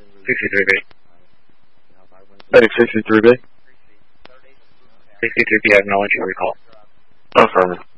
63B. Hey, 63B. 63B, I acknowledge your recall. Affirmative.